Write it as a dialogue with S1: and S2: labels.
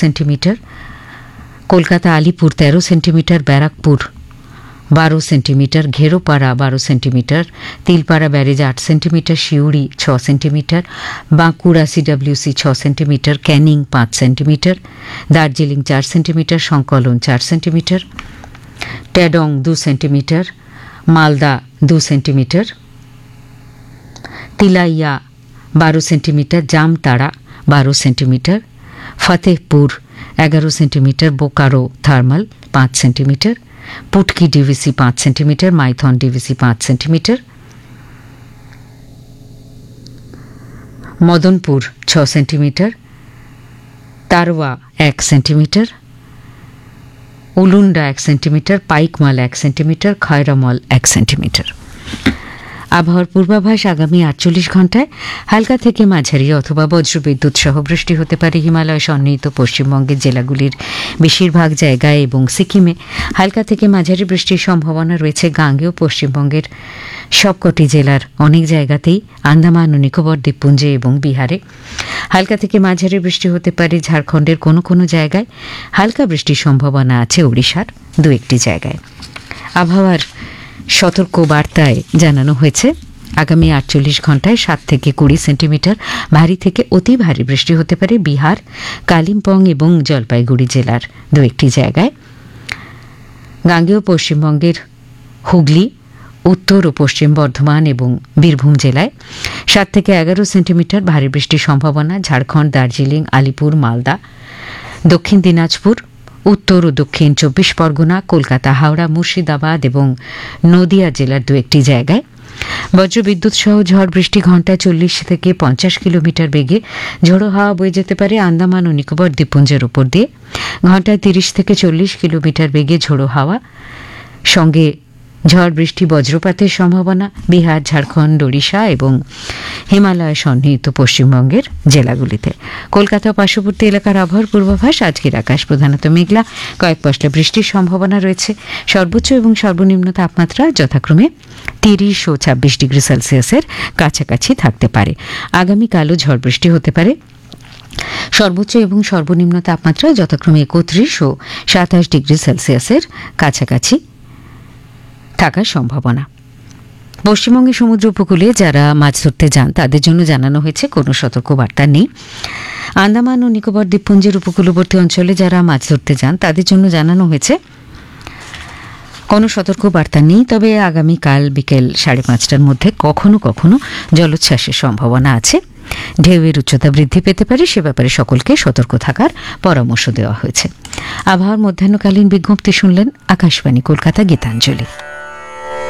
S1: Centimetre, Kolkata Alipur 13 centimetre, Barrackpore 12 centimetre, ঘেরোপাড়া 12 centimetre, Tilpara barrage 8 centimetre, Suri 6 centimetre, Bankura CWC 6 centimetre, Canning 5 centimetre, Darjeeling 4 centimetre, সংকলন 4 centimetre, ট্যাডং 2 centimetre, Malda 2 centimetre, Tilaiya 12 centimetre, Jamtara 12 centimetre, Fatehpur 11 centimetre, Bokaro thermal 5 centimetre, পুটকি DVC 5 centimetre, Maithon DVC 5 centimetre, Madanpur 6 centimetre, তারওয়া 1 centimetre, উলুন্ডা 1 centimetre, পাইকমাল 1 centimetre, খয়রামল 1 centimetre. আবহাওয়ার পূর্বাভাস আগামী 48 ঘণ্টায় হালকা থেকে মাঝারি অথবা বজ্রবিদ্যুৎ সহ বৃষ্টি হতে পারে হিমালয় সন্নিহিত পশ্চিমবঙ্গের জেলাগুলির বেশিরভাগ জায়গায় এবং সিকিমে হালকা থেকে মাঝারি বৃষ্টির সম্ভাবনা রয়েছে। গাঙ্গেয় পশ্চিমবঙ্গের সবকটি জেলার অনেক জায়গাতেই, আন্দামান ও নিকোবর দ্বীপপুঞ্জে এবং বিহারে হালকা থেকে মাঝারি বৃষ্টি হতে পারে। ঝাড়খণ্ডের কোনো কোনো জায়গায় হালকা বৃষ্টির সম্ভাবনা আছে, ওড়িশার 2-1টি জায়গায়। আবহাওয়ার সতর্ক বার্তায় জানানো হয়েছে আগামী 48 ঘণ্টায় 7 থেকে 20 সেন্টিমিটার ভারী থেকে অতি ভারী বৃষ্টি হতে পারে বিহার, কালিম্পং এবং জলপাইগুড়ি জেলার 2-1টি জায়গায়। গাঙ্গেয় পশ্চিমবঙ্গের হুগলি, উত্তর ও পশ্চিম বর্ধমান এবং বীরভূম জেলায় 7 থেকে 11 সেন্টিমিটার ভারী বৃষ্টির সম্ভাবনা। ঝাড়খণ্ড, দার্জিলিং, আলিপুর, মালদা, দক্ষিণ দিনাজপুর, উত্তর ও দক্ষিণ 24 পরগনা, কলকাতা, হাওড়া, মুর্শিদাবাদ এবং নদিয়া জেলার 2-1টি জায়গায়। বজ্রবিদ্যুৎ সহ ঝড় বৃষ্টি ঘণ্টায় 40 থেকে 50 কিলোমিটার বেগে ঝোড়ো হাওয়া বয়ে যেতে পারে আন্দামান ও নিকোবর দ্বীপপুঞ্জের উপর দিয়ে। ঘণ্টায় 30 থেকে 40 কিলোমিটার বেগে ঝোড়ো হাওয়া সঙ্গে ঝড় বৃষ্টি বজ্রপাতের সম্ভাবনা বিহার, ঝাড়খণ্ড, ওড়িশা এবং হিমালয় সন্নিহিত পশ্চিমবঙ্গের জেলাগুলিতে। কলকাতা ও পার্শ্ববর্তী এলাকার আবহাওয়ার পূর্বাভাস। আজকের আকাশ প্রধানত মেঘলা, কয়েক পশলা বৃষ্টির সম্ভাবনা রয়েছে। সর্বোচ্চ এবং সর্বনিম্ন তাপমাত্রা যথাক্রমে 30 ও 26 ডিগ্রি সেলসিয়াসের কাছাকাছি থাকতে পারে। আগামীকালও ঝড় বৃষ্টি হতে পারে। সর্বোচ্চ এবং সর্বনিম্ন তাপমাত্রা যথাক্রমে 31 ও 27 ডিগ্রি সেলসিয়াসের কাছাকাছি থাকার সম্ভাবনা। পশ্চিমবঙ্গের সমুদ্র উপকূলে যারা মাছ ধরতে যান তাদের জন্য জানানো হয়েছে কোনো সতর্কবার্তা নেই। আন্দামান ও নিকোবর দ্বীপপুঞ্জের উপকূলবর্তী অঞ্চলে যারা মাছ ধরতে যান তাদের জন্য জানানো হয়েছে কোনো সতর্কবার্তা নেই। তবে আগামীকাল বিকেল 5:30টার মধ্যে কখনো কখনো জলোচ্ছ্বাসের সম্ভাবনা আছে। ঢেউয়ের উচ্চতা বৃদ্ধি পেতে পারে, সে ব্যাপারে সকলকে সতর্ক থাকার পরামর্শ দেওয়া হয়েছে। আবহাওয়ার মধ্যাহ্নকালীন বিজ্ঞপ্তি শুনলেন। আকাশবাণী কলকাতা, গীতাঞ্জলি।